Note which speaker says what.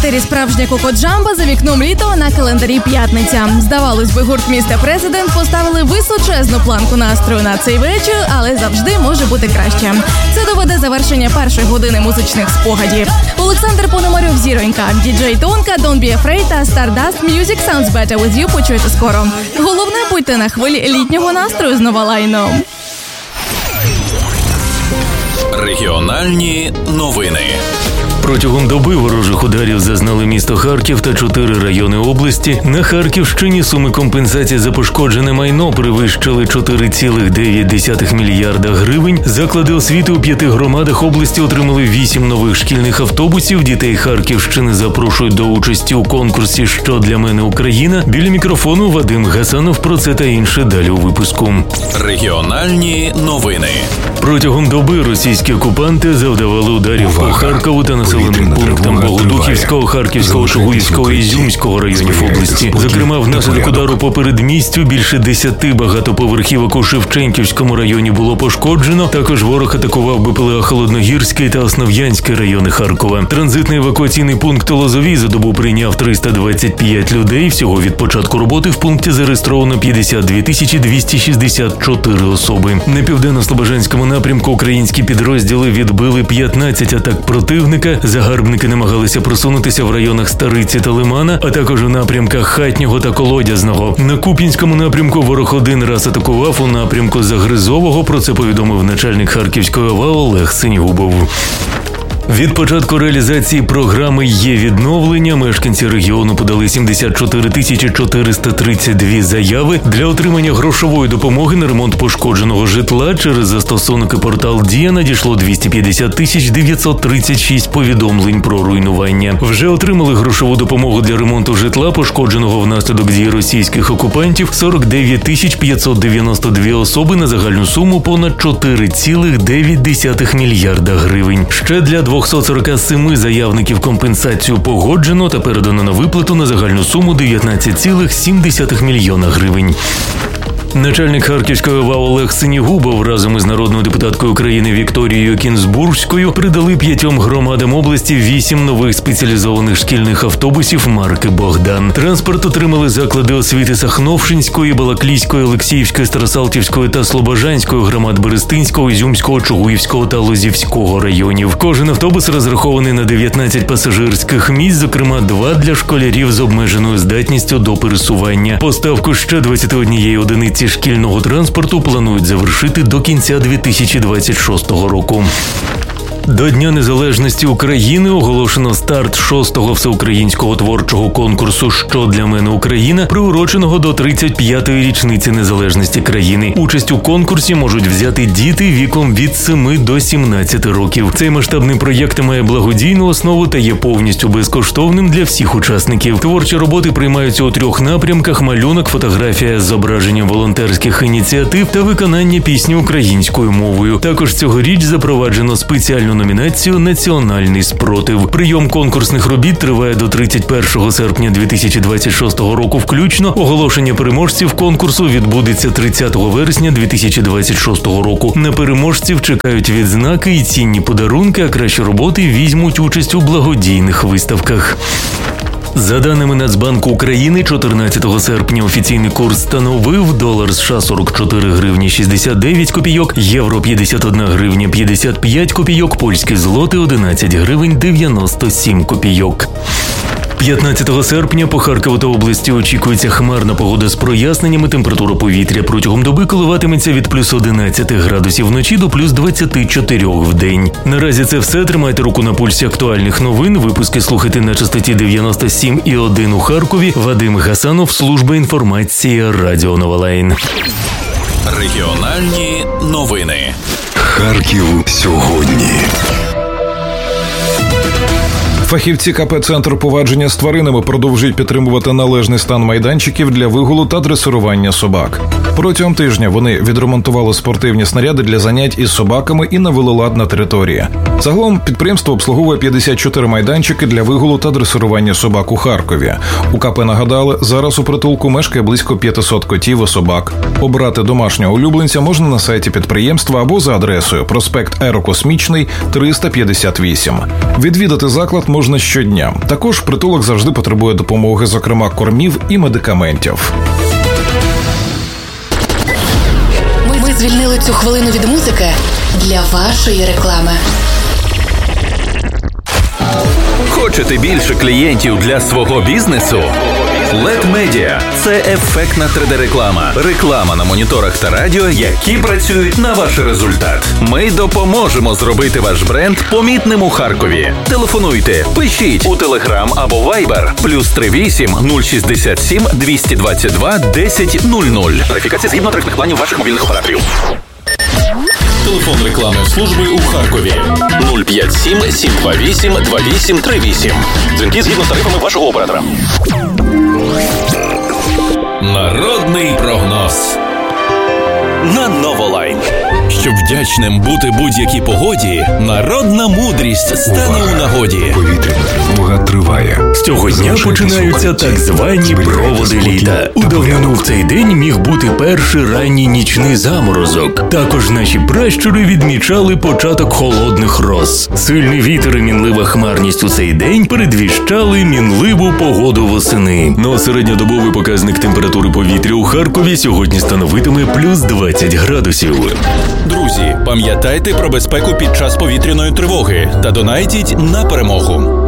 Speaker 1: етері справжня Коко-Джамба, за вікном літо, на календарі п'ятниця. Здавалось би, гурт «Містер Президент» поставили височезну планку настрою на цей вечір, але завжди може бути краще. Це доведе завершення першої години музичних спогадів. Олександр Пономарьов, Зіронька, діджей Тонка, Don't Be Afraid та Stardust Music Sounds Better With You почуєте скоро. Головне, будьте на хвилі літнього настрою з Новалайном.
Speaker 2: Регіональні новини.
Speaker 3: Протягом доби ворожих ударів зазнали місто Харків та 4 райони області. На Харківщині суми компенсації за пошкоджене майно перевищили 4,9 мільярда гривень. Заклади освіти у 5 громадах області отримали 8 нових шкільних автобусів. Дітей Харківщини запрошують до участі у конкурсі «Що для мене Україна?». Біля мікрофону Вадим Гасанов. Про це та інше далі у випуску.
Speaker 2: Регіональні новини.
Speaker 3: Протягом доби російські окупанти завдавали ударів по Харкову та населеним пунктам Богодухівського, Харківського, Чугуївського і Ізюмського районів області. Зокрема, внаслідок удару по передмістю більше 10 багатоповерхівок у Шевченківському районі було пошкоджено. Також ворог атакував БПЛА Холодногірський та Основ'янський райони Харкова. Транзитний евакуаційний пункт Лозовий за добу прийняв 325 людей. Всього від початку роботи в пункті зареєстровано 52 264 особи. На південно-слобожанському напрямку українські підрозділи відбили 15 атак противника. Загарбники намагалися просунутися в районах Стариці та Лимана, а також у напрямках Хатнього та Колодязного. На Куп'янському напрямку ворог один раз атакував у напрямку Загризового. Про це повідомив начальник Харківської ОВА Олег Синігубов. Від початку реалізації програми «Є відновлення» мешканці регіону подали 74 432 заяви для отримання грошової допомоги на ремонт пошкодженого житла. Через застосунок і портал «Дія» надійшло 250 936 повідомлень про руйнування. Вже отримали грошову допомогу для ремонту житла, пошкодженого внаслідок дії російських окупантів, 49 592 особи на загальну суму понад 4,9 мільярда гривень. Ще для 247 заявників компенсацію погоджено та передано на виплату на загальну суму 19,7 мільйона гривень. Начальник Харківської ОВА Олег Синігубов разом із народною депутаткою України Вікторією Кінзбурзькою придали 5 громадам області 8 нових спеціалізованих шкільних автобусів марки «Богдан». Транспорт отримали заклади освіти Сахновшинської, Балаклійської, Олексіївської, Старосалтівської та Слобожанської громад Берестинського, Ізюмського, Чугуївського та Лозівського районів. Кожен автобус розрахований на 19 пасажирських місць, зокрема 2 для школярів з обмеженою здатністю до пересування. Поставку ще 21 одиниці шкільного транспорту планують завершити до кінця 2026 року. До Дня Незалежності України оголошено старт 6-го всеукраїнського творчого конкурсу «Що для мене Україна?», приуроченого до 35-ї річниці незалежності країни. Участь у конкурсі можуть взяти діти віком від 7 до 17 років. Цей масштабний проєкт має благодійну основу та є повністю безкоштовним для всіх учасників. Творчі роботи приймаються у 3 напрямках: малюнок, фотографія з зображенням волонтерських ініціатив та виконання пісні українською мовою. Також цьогоріч запроваджено спеціальну номінацію «Національний спротив». Прийом конкурсних робіт триває до 31 серпня 2026 року включно. Оголошення переможців конкурсу відбудеться 30 вересня 2026 року. На переможців чекають відзнаки і цінні подарунки, а кращі роботи візьмуть участь у благодійних виставках. За даними Нацбанку України, 14 серпня офіційний курс становив: долар США 44 гривні 69 копійок, євро 51 гривня 55 копійок, польські злоти 11 гривень 97 копійок. 15 серпня по Харкову та області очікується хмарна погода з проясненнями. Температура повітря протягом доби коливатиметься від плюс 11 градусів вночі до плюс 24 в день. Наразі це все. Тримайте руку на пульсі актуальних новин. Випуски слухайте на частоті 97,1 у Харкові. Вадим Гасанов, служба інформації, Радіо Новалайн.
Speaker 2: Регіональні новини.
Speaker 4: Харків сьогодні.
Speaker 5: Фахівці КП «Центр поводження з тваринами» продовжують підтримувати належний стан майданчиків для вигулу та дресирування собак. Протягом тижня вони відремонтували спортивні снаряди для занять із собаками і навели лад на території. Загалом підприємство обслуговує 54 майданчики для вигулу та дресирування собак у Харкові. У КП нагадали, зараз у притулку мешкає близько 500 котів і собак. Обрати домашнього улюбленця можна на сайті підприємства або за адресою: проспект Аерокосмічний, 358. Відвідати заклад можна щодня. Також притулок завжди потребує допомоги, зокрема кормів і медикаментів.
Speaker 6: Ми звільнили цю хвилину від музики для вашої реклами.
Speaker 2: Хочете більше клієнтів для свого бізнесу? LED Media – це ефектна 3D-реклама. Реклама на моніторах та радіо, які працюють на ваш результат. Ми допоможемо зробити ваш бренд помітним у Харкові. Телефонуйте, пишіть у Telegram або Viber +38 067 222 1000. Верифікація згідно тарифних планів ваших мобільних операторів. Телефон рекламної служби у Харкові 057 728 2838. Дзвінки згідно з тарифами вашого оператора. Народний прогноз на Новолайн. Щоб вдячним бути будь-якій погоді, народна мудрість стане у нагоді.
Speaker 4: Повітряна тривога триває.
Speaker 3: З цього дня починаються так звані проводи літа. У давнину в цей день міг бути перший ранній нічний заморозок. Також наші пращури відмічали початок холодних роз. Сильний вітер і мінлива хмарність у цей день передвіщали мінливу погоду восени. Но середньодобовий показник температури повітря у Харкові сьогодні становитиме плюс 20 градусів.
Speaker 2: Друзі, пам'ятайте про безпеку під час повітряної тривоги та донайтіть на перемогу.